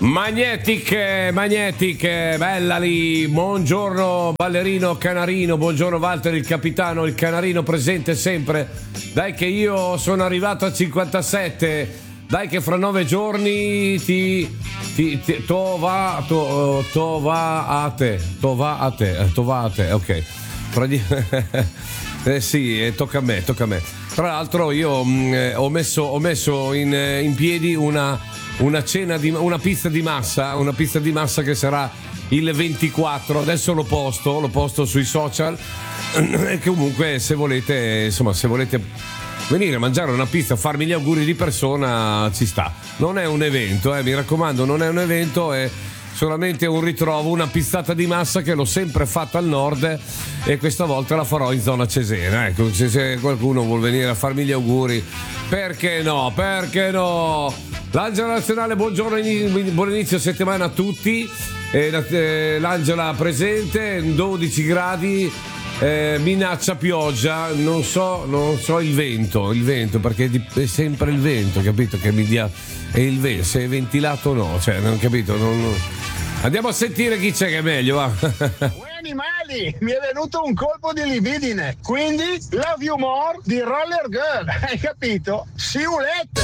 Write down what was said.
Magnetiche, bella lì. Buongiorno ballerino Canarino, buongiorno Walter il capitano, il Canarino presente sempre. Dai che io sono arrivato a 57. Dai che fra 9 giorni va a te, ok. Sì, tocca a me. Tra l'altro io ho messo in piedi una pista di massa che sarà il 24. Adesso lo posto sui social. E comunque se volete venire a mangiare una pizza, farmi gli auguri di persona, ci sta. Non è un evento, mi raccomando, non è un evento, è solamente un ritrovo, una pizzata di massa che l'ho sempre fatta al nord e questa volta la farò in zona Cesena. Ecco, se qualcuno vuol venire a farmi gli auguri, perché no? L'Angela Nazionale, buongiorno, buon inizio settimana a tutti. L'Angela presente, 12 gradi. Minaccia pioggia, non so il vento, perché è sempre il vento, capito? Che mi dia il vento, se è ventilato o no, cioè non capito, non. Andiamo a sentire chi c'è che è meglio, va. Voi animali, mi è venuto un colpo di libidine, quindi Love You More di Roller Girl, hai capito? Siulette.